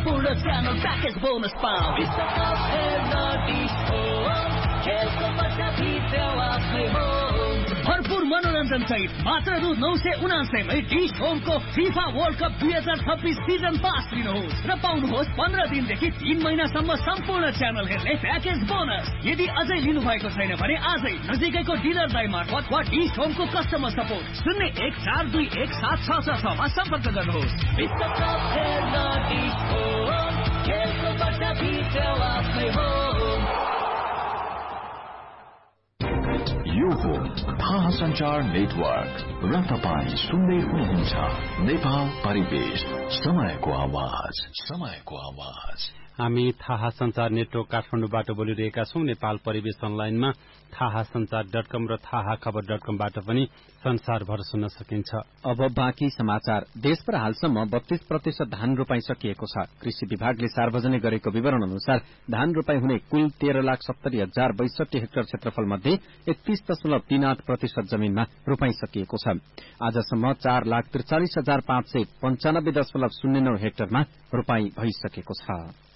सम्पूर्ण channel package bonus पाऊ। विश्वकप हेर्न डिश होम, खेलको मजा भित्र आफ्नै हो। भरपूर मनोरञ्जन सहित मात्र रु 979 मै dish होमको FIFA world cup 2026 season pass लिनुहोस् र पाउनुहोस् 15 दिनदेखि 3 महिनासम्म सम्पूर्ण च्यानल हेर्ने प्याकेज बोनस। यदि अझै लिनु भएको छैन भने आजै नजिकैको डिलर दाइ मार्फत वा डिश होमको कस्टमर सपोर्ट 01421766 मा सम्पर्क गर्नुहोस्। विश्वकप हेर्न डिश होम, खेलको मजा भित्र आफ्नै हो। यो हो थाहा सञ्चार नेटवर्क र तपाईँ सुन्दै हुनुहुन्छ नेपाल परिवेश, समयको आवाज, समयको आवाज। हामी थाहा संचार नेटवर्क काठमाडौँबाट बोलिरहेका छौं। नेपाल परिवेश अनलाइनमा थाहा संचार.com र थाहा खबर.com-बाट पनि संसारभर सुन्न सकिन्छ। अब बाँकी समाचार। देशभर हालसम्म 32% धान रोपाई सकिएको छ। कृषि विभागले सार्वजनिक गरेको विवरण अनुसार धान रोपाई हुने कुल 13,70,062 हेक्टर क्षेत्रफल मध्ये 31.38% जमीनमा रोपाई सकिएको छ। आजसम्म 4,43,595.09 हेक्टरमा रोपाई भइसकेको छ।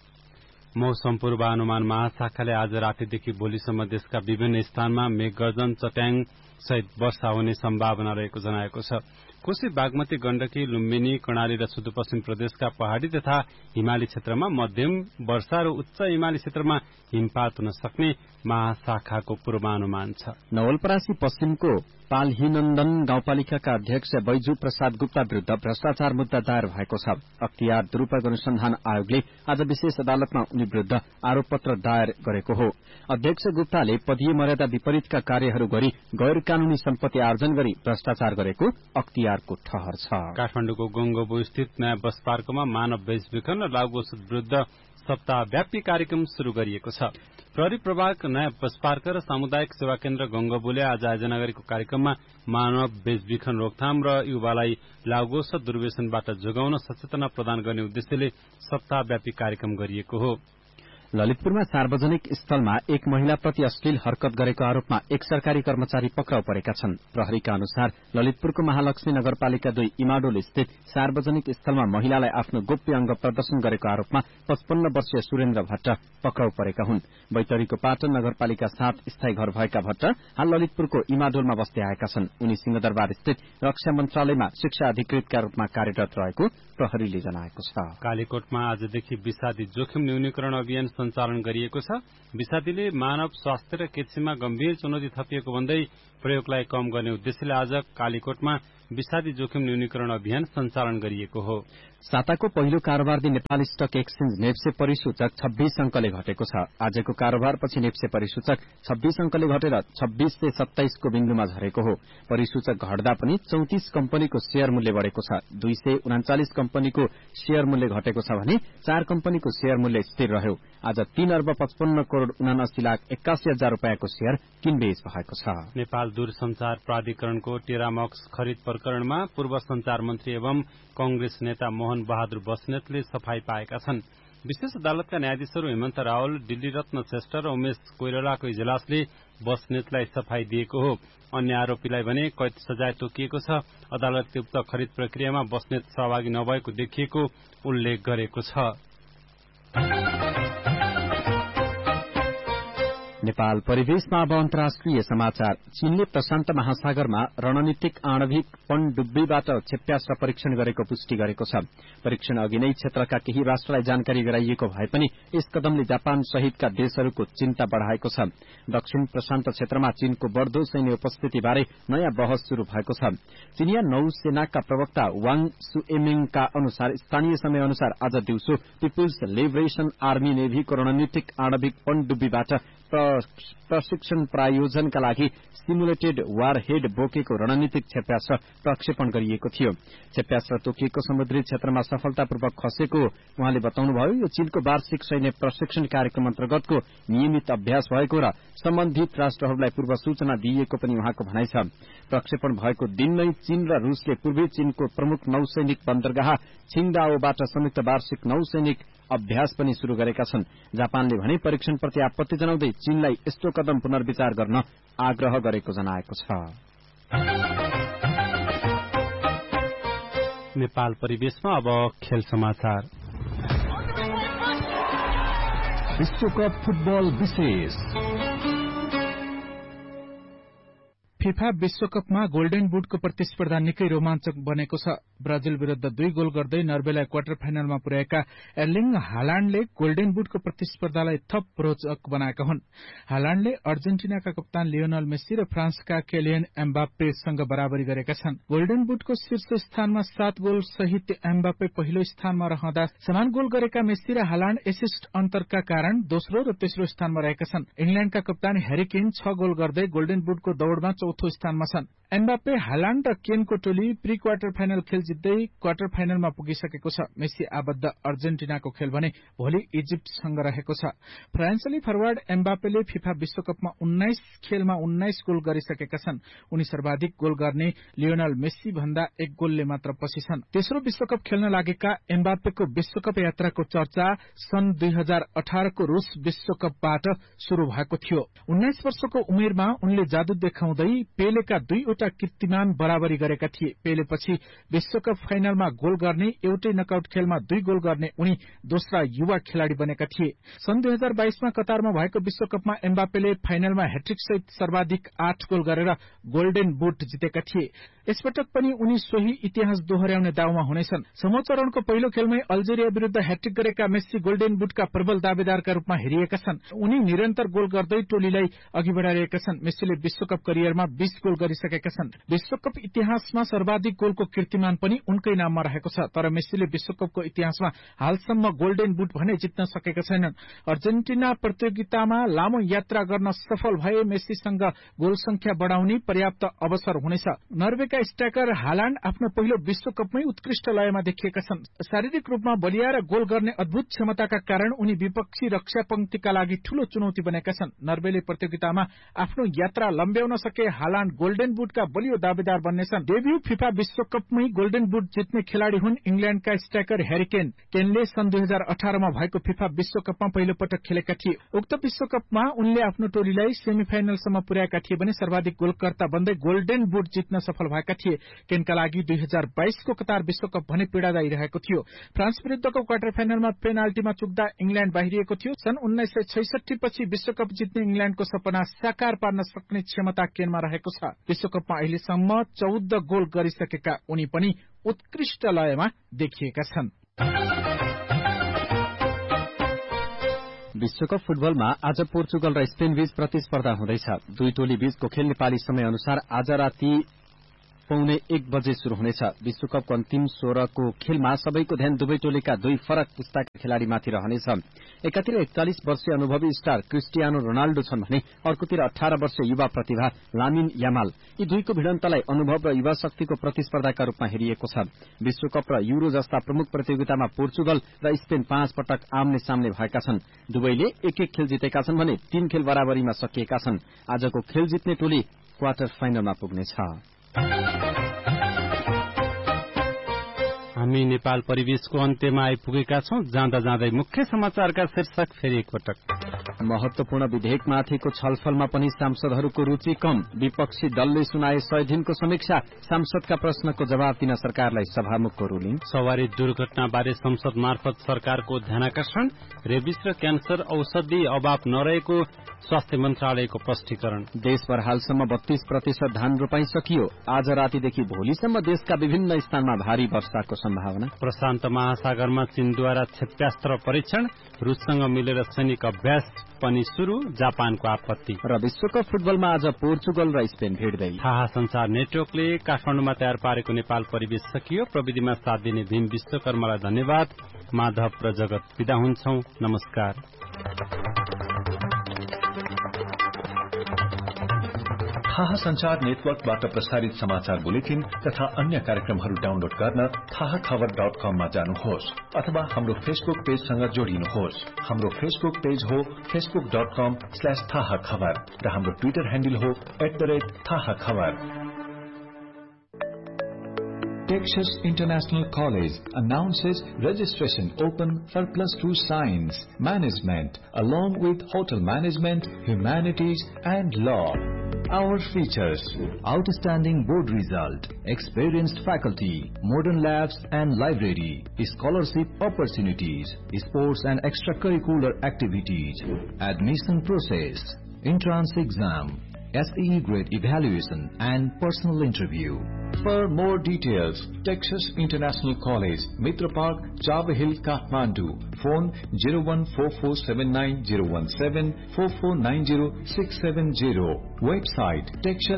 मौसम पूर्वानुमान महाशाखाले आज रातिदेखि भोलिसम्म देशका विभिन्न स्थानमा मेघगर्जन, चट्याङ सहित वर्षा हुने सम्भावना रहेको जनाएको छ। कोशी, बागमती, गण्डकी, लुम्बिनी, कर्णाली र सुदूरपश्चिम प्रदेशका पहाड़ी तथा हिमाली क्षेत्रमा मध्यम वर्षा र उच्च हिमाली क्षेत्रमा हिमपात हुन सक्ने महाशाखाको पूर्वानुमान छ। नवलपरासी पश्चिमको पाल्हीनन्दन गाउँपालिकाका अध्यक्ष बैजू प्रसाद गुप्ता विरूद्ध भ्रष्टाचार मुद्दा दायर भएको छ। अख्तियार दुरूपयोग अनुसन्धान आयोगले आज विशेष अदालतमा उनी विरूद्ध आरोप पत्र दायर गरेको हो। अध्यक्ष गुप्ताले पदीय मर्यादा विपरीतका कार्यहरू गरी गैर कानूनी सम्पत्ति आर्जन गरी भ्रष्टाचार गरेको अख्तियारको ठहर छ। काठमाडौँको गंगोबो स्थित नयाँ बस पार्कमा मानव बेचबिखन र लागुऔषध विरूद्ध सप्ताहव्यापी कार्यक्रम शुरू गरिएको छ। प्रहरी प्रभाग, नयाँ बस पार्क र सामुदायिक सेवा केन्द्र गंगोबोले आज आयोजना गरेको कार्यक्रममा मानव बेचबिखन रोकथाम र युवालाई लागुऔषध दुर्व्यसनबाट जोगाउन सचेतना प्रदान गर्ने उद्देश्यले सप्ताहव्यापी कार्यक्रम गरिएको हो। ललितपुरमा सार्वजनिक स्थलमा एक महिलाप्रति अश्लील हरकत गरेको आरोपमा एक सरकारी कर्मचारी पक्राउ परेका छन्। प्रहरीका अनुसार ललितपुरको महालक्ष्मी नगरपालिका 2 इमाडोल स्थित सार्वजनिक स्थलमा महिलालाई आफ्नो गोप्य अंग प्रदर्शन गरेको आरोपमा 55 वर्षीय सुरेन्द्र भट्ट पक्राउ परेका हुन्। बैतडीको पाटन नगरपालिका 7 स्थायी घर भएका भट्ट हाल ललितपुरको इमाडोलमा बस्दै आएका छन्। उनी सिंहदरबार स्थित रक्षा मन्त्रालयमा शिक्षा अधिकृतका रूपमा कार्यरत रहेको प्रहरीले जनाएको छ। कालीकोटमा आजदेखि विषादी जोखिम न्यूनीकरण अभियान सञ्चालन गरिएको छ। विषादीले मानव स्वास्थ्य र कृषिमा गम्भीर चुनौती थपिएको भन्दै प्रयोगलाई कम गर्ने उद्देश्यले आज कालीकोटमा विषादी जोखिम न्यूनीकरण अभियान सञ्चालन गरिएको हो। साताको पहिलो कारोबार दिन नेपाल स्टक एक्सचेन्ज नेप्से परिसूचक 26 अंकले घटेको छ। आजको कारोबारपछि नेप्से परिसूचक 26 अंकले घटेर 2627 को बिन्दुमा झरेको हो। परिसूचक घट्दा पनि 34 कम्पनीको शेयर मूल्य बढेको छ। 239 कम्पनीको शेयर मूल्य घटेको छ भने 4 कम्पनीको शेयर मूल्य स्थिर रह्यो। आज 3,55,79,81,000 रूपियाँको शेयर किनबेच भएको छ। नेपाल दूरसञ्चार प्राधिकरणको टेरामक्स खरिद प्रकरणमा पूर्व संचार मन्त्री एवं कांग्रेस नेता मोहन बहादुर बस्नेतले सफाई पाएका छन्। विशेष अदालतका न्यायाधीशहरू हेमन्त रावल, दिल्ली रत्न श्रेष्ठ र उमेश कोइरालाको इजलासले बस्नेतलाई सफाई दिएको हो। अन्य आरोपीलाई भने कैद सजाय तोकिएको छ। अदालतले उक्त खरिद प्रक्रियामा बस्नेत सहभागी नभएको देखिएको उल्लेख गरेको छ। नेपाल परिवेशमा अब अन्तर्राष्ट्रिय समाचार। चीनले प्रशान्त महासागरमा रणनीतिक आणविक पनडुब्बीबाट क्षेप्यास्त्र परीक्षण गरेको पुष्टि गरेको छ। परीक्षण अघि नै क्षेत्रका केही राष्ट्रलाई जानकारी गराइएको भए पनि यस कदमले जापान सहितका देशहरूको चिन्ता बढ़ाएको छ। दक्षिण प्रशान्त क्षेत्रमा चीनको बढ़दो सैन्य उपस्थितिबारे नयाँ बहस शुरू भएको छ। चीनिया नौसेनाका प्रवक्ता वाङ सुएमिङका अनुसार स्थानीय समय अनुसार आज दिउँसो पिपुल्स लिबरेशन आर्मी नेभीको रणनीतिक आणविक पनडुब्बीबाट प्रशिक्षण प्रायोजनका लागि सिमुलेटेड वारहेड बोकेको रणनीतिक क्षेप्यास्त्र प्रक्षेपण गरिएको थियो। क्षेप्यास्त्र तोकिएको समुद्री क्षेत्रमा सफलतापूर्वक खसेको उहाँले बताउनुभयो। यो चीनको वार्षिक सैन्य प्रशिक्षण कार्यक्रम अन्तर्गतको नियमित अभ्यास भएको र सम्बन्धित राष्ट्रहरूलाई पूर्व सूचना दिइएको पनि उहाँको भनाइ छ। प्रक्षेपण भएको दिन नै चीन र रूसले पूर्वी चीनको प्रमुख नौसैनिक बन्दरगाह छिङदाओबाट संयुक्त वार्षिक नौसैनिक अभ्यास पनि शुरू गरेका छन्। जापानले भने परीक्षणप्रति आपत्ति जनाउँदै चीनलाई यस्तो कदम पुनर्विचार गर्न आग्रह गरेको जनाएको छ। नेपाल परिवेशमा अब खेल समाचार। विश्वकप फुटबल विशेष। फिफा विश्वकपमा गोल्डन बुटको प्रतिस्पर्धा निकै रोमाञ्चक बनेको छ। ब्राजिल विरुद्ध 2 गोल गर्दै नर्वेलाई क्वार्टर फाइनलमा पुर्याएका एर्लिङ हालान्डले गोल्डन बुटको प्रतिस्पर्धालाई थप रोचक बनाएका हुन्। हालान्डले अर्जेन्टिनाका कप्तान लियोनल मेस्सी र फ्रान्सका केलियन एम्बाप्पेसँग बराबरी गरेका छन्। गोल्डन बुटको शीर्ष स्थानमा 7 गोल सहित एम्बाप्पे पहिलो स्थानमा रहँदा समान गोल गरेका मेस्सी र हालान्ड एसिस्ट अन्तरका कारण दोस्रो र तेस्रो स्थानमा रहेका छन्। इंग्ल्याण्डका कप्तान ह्यारी केन 6 गोल गर्दै गोल्डन बुटको दौड़मा चौथो स्थानमा छन्। एम्बाप्पे, हालान्ड र केनको टोली प्री क्वार्टर फाइनल खेल जित्दै क्वार्टर फाइनलमा पुगिसकेको छ। मेस्सी आबद्ध अर्जेन्टिनाको खेल भने भोलि इजिप्टसँग रहेको छ। फ्रान्सेली फरवार्ड एम्बाप्पेले फिफा विश्वकपमा 19 खेलमा 19 गोल गरिसकेका छन्। उनी सर्वाधिक गोल गर्ने लियोनल मेस्सी भन्दा 1 गोलले मात्र पछि छन्। तेस्रो विश्वकप खेल्न लागेका एम्बाप्पेको विश्वकप यात्राको चर्चा सन् 2018 को रूस विश्वकपबाट शुरू भएको थियो। 19 वर्षको उमेरमा उनले जादु देखाउँदै पेलेका 2वटा कीर्तिमान बराबरी गरेका थिए। पेले पछि विश्वकप फाइनलमा गोल गर्ने, एउटै नकआउट खेलमा 2 गोल गर्ने उनी दोस्रा युवा खेलाड़ी बनेका थिए। सन् 2022 मा कतारमा भएको विश्वकपमा एम्बाप्पेले फाइनलमा ह्याट्रिक सहित सर्वाधिक 8 गोल गरेर गोल्डन बुट जितेका थिए। यसपटक पनि उनी सोही इतिहास दोहोर्याउने दाउमा हुनेछन्। समूह चरणको पहिलो खेलमै अल्जेरिया विरुद्ध ह्याट्रिक गरेका मेस्सी गोल्डन बुटका प्रबल दावेदारका रूपमा हेरिएका छन्। उनी निरन्तर गोल गर्दै टोलीलाई अघि बढाइरहेका छन्। मेस्सीले विश्वकप करियरमा 20 गोल गरिसकेका छन्। विश्वकप इतिहासमा सर्वाधिक गोलको कीर्तिमान पनि उनकै नाममा रहेको छ। तर मेस्सीले विश्वकपको इतिहासमा हालसम्म गोल्डन बुट भने जित्न सकेका छैनन्। अर्जेन्टिना प्रतियोगितामा लामो यात्रा गर्न सफल भए मेस्सीसँग गोल संख्या बढाउने पर्याप्त अवसर हुनेछ। नर्वेका स्ट्राइकर हालान्ड आफ्नो पहिलो विश्वकपमै उत्कृष्ट लयमा देखिएका छन्। शारीरिक रूपमा बलिया र गोल गर्ने अद्भुत क्षमताका कारण उनी विपक्षी रक्षा पंक्तिका लागि ठूलो चुनौती बनेका छन्। नर्वेले प्रतियोगितामा आफ्नो यात्रा लम्ब्याउन सके हालान्ड गोल्डन बुटका बलियो दावेदार बन्नेछन्। डेब्यू फिफा विश्वकपमै गोल्डन बुट जित्ने खेलाड़ी हुन् इंग्ल्याण्डका स्ट्राइकर ह्यारी केन। केनले सन् 2018 मा भएको फिफा विश्वकपमा पहिलो पटक खेलेका थिए। उक्त विश्वकपमा उनले आफ्नो टोलीलाई सेमिफाइनलसम्म पुर्याएका थिए भने सर्वाधिक गोलकर्ता बन्दै गोल्डन बुट जित्न सफल भएका थिए। केनका लागि 2022 को कतार विश्वकप भने पीड़ादायी रहेको थियो। फ्रान्स विरुद्धको क्वार्टर फाइनलमा पेनाल्टीमा चुक्दा इंग्ल्याण्ड बाहिरिएको थियो। सन् 1966 पछि विश्वकप जित्ने इंग्ल्याण्डको सपना साकार पार्न सक्ने क्षमता केनमा रहेको छ। विश्वकपमा अहिलेसम्म 14 गोल गरिसकेका उनी पनि उत्कृष्ट लयमा देखिएका छन्। विश्वकप फुटबलमा आज पोर्चुगल र स्पेन बीच प्रतिस्पर्धा हुँदैछ। दुई टोली बीचको खेल नेपाली समय अनुसार आज राति 1:15 बजे शुरू हुनेछ। विश्वकपको अन्तिम 16 को खेलमा सबैको ध्यान दुवै टोलीका 2 फरक पुस्ताका खेलाड़ीमाथि रहनेछ। एकातिर 41 वर्षीय अनुभवी स्टार क्रिस्टियानो रोनाल्डो छन् भने अर्कोतिर 18 वर्षीय युवा प्रतिभा लामिन यामाल। यी दुईको भिडन्तलाई अनुभव र युवा शक्तिको प्रतिस्पर्धाका रूपमा हेरिएको छ। विश्वकप र युरो जस्ता प्रमुख प्रतियोगितामा पोर्चुगल र स्पेन 5 पटक आम्ने सामने भएका छन्। दुवैले एक खेल जितेका छन् भने 3 खेल बराबरीमा सकिएका छन्। आजको खेल जित्ने टोली क्वार्टर फाइनलमा पुग्नेछ। हामी नेपाल परिवेशको अन्त्यमा आइपुगेका छौं। जाँदा जाँदै मुख्य समाचारका शीर्षक फेरि एकपटक। महत्वपूर्ण विधेयकमाथिको छलफलमा पनि सांसदहरूको रुचि कम। विपक्षी दलले सुनाए 100 दिनको समीक्षा। सांसदका प्रश्नको जवाब दिन सरकारलाई सभामुखको रुलिङ। सवारी दुर्घटनाबारे संसद मार्फत सरकारको ध्यानाकर्षण। रेबिस र क्यान्सर औषधि अभाव नरहेको स्वास्थ्य मन्त्रालयको स्पष्टीकरण। देशभर हालसम्म 32% धान रोपाई सकियो। आज रातिदेखि भोलिसम्म देशका विभिन्न स्थानमा भारी वर्षाको सम्भावना। प्रशान्त महासागरमा चीनद्वारा क्षेप्यास्त्र परीक्षण। रूससँग मिलेर सैनिक अभ्यास पनि शुरू। जापानको आपत्ति। र विश्वकप फुटबलमा आज पोर्चुगल र स्पेन भिड्दै। थाहा संचार नेटवर्कले काठमाडौँमा तयार पारेको नेपाल परिवेश सकियो। प्रविधिमा साथ दिने भीम विश्वकर्मालाई धन्यवाद। माधव र जगत विदा हुन्छौं। नमस्कार। थाहा संचार नेटवर्कबाट प्रसारित समाचार बुलेटिन तथा अन्य कार्यक्रमहरू डाउनलोड गर्न थाहाखबर.com मा जानुहोस् अथवा हाम्रो फेसबुक पेजसँग जोडिनुहोस्। हाम्रो फेसबुक पेज हो facebook.com/थाहाखबर र हाम्रो ट्विटर ह्यान्डल हो @थाहाखबर। Texas International College announces registration open for +2 Science, Management, along with Hotel Management, Humanities and Law. Our features: outstanding board result, experienced faculty, modern labs and library, scholarship opportunities, sports and extracurricular activities, admission process, entrance exam, SEE grade evaluation and personal interview. For more details, Texas International College, Mitra Park, Chava Hill, Kathmandu. Phone 0144790117 4490-670. Website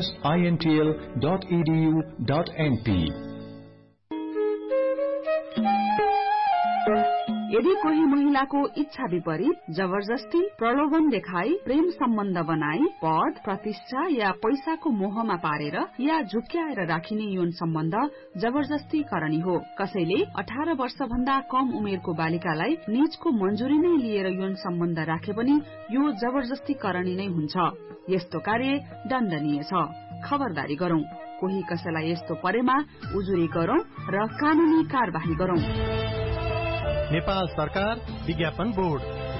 texasintl.edu.np. यदि कोही महिलाको इच्छा विपरीत जबरजस्ती प्रलोभन देखाई प्रेम सम्बन्ध बनाई पद प्रतिष्ठा या पैसाको मोहमा पारेर या झुक्क्याएर राखिने यौन सम्बन्ध जबरजस्ती करणी हो। कसैले 18 वर्ष भन्दा कम उमेरको बालिकालाई निजको मन्जुरी नै लिएर यौन सम्बन्ध राखे पनि यो जबरजस्ती करणी नै हुन्छ। यस्तो कार्य दण्डनीय छ। खबरदारी गरौं। कोही कसैलाई यस्तो परेमा उजुरी गरौं र कानूनी कार्यवाही गरौं। नेपाल सरकार विज्ञापन बोर्ड।